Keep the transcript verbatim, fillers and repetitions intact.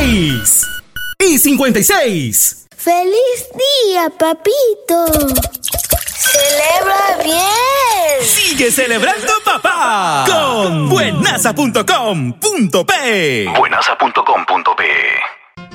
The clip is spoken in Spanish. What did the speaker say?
seis y cincuenta y seis. ¡Feliz día, papito! ¡Celebra bien! ¡Sigue celebrando, papá! Con buenaza punto com punto pe. buenaza punto com punto pe